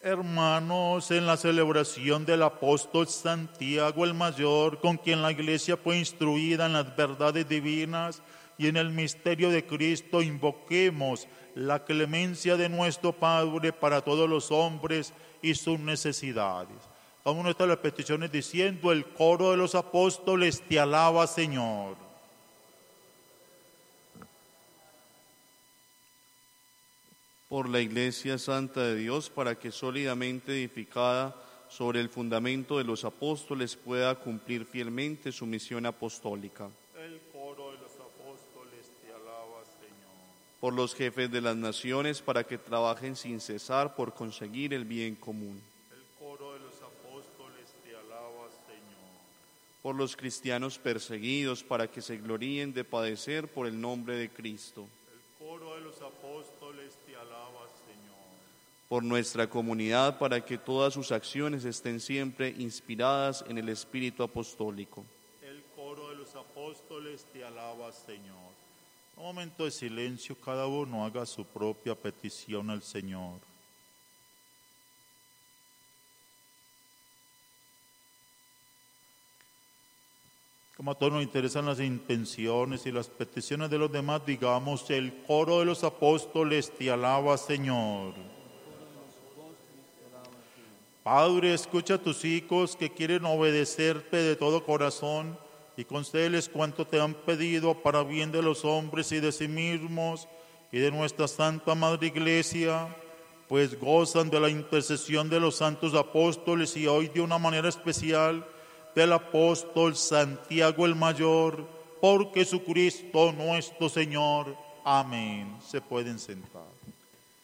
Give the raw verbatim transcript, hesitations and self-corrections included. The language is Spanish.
Hermanos, en la celebración del apóstol Santiago el Mayor, con quien la Iglesia fue instruida en las verdades divinas y en el misterio de Cristo, invoquemos la clemencia de nuestro Padre para todos los hombres y sus necesidades. Vamos a nuestras peticiones diciendo: el coro de los apóstoles te alaba, Señor. Por la Iglesia Santa de Dios, para que sólidamente edificada sobre el fundamento de los apóstoles pueda cumplir fielmente su misión apostólica. El coro de los apóstoles te alaba, Señor. Por los jefes de las naciones, para que trabajen sin cesar por conseguir el bien común. El coro de los apóstoles te alaba, Señor. Por los cristianos perseguidos, para que se gloríen de padecer por el nombre de Cristo. El coro de los apóstoles te alaba, Señor. Por nuestra comunidad, para que todas sus acciones estén siempre inspiradas en el Espíritu apostólico. El coro de los apóstoles te alaba, Señor. Un momento de silencio, cada uno haga su propia petición al Señor. Como a todos nos interesan las intenciones y las peticiones de los demás, digamos: el coro de los apóstoles te alaba, Señor. Padre, escucha a tus hijos que quieren obedecerte de todo corazón y concédeles cuanto te han pedido para bien de los hombres y de sí mismos y de nuestra Santa Madre Iglesia, pues gozan de la intercesión de los santos apóstoles y hoy de una manera especial del apóstol Santiago el Mayor, por Jesucristo nuestro Señor. Amén. Se pueden sentar.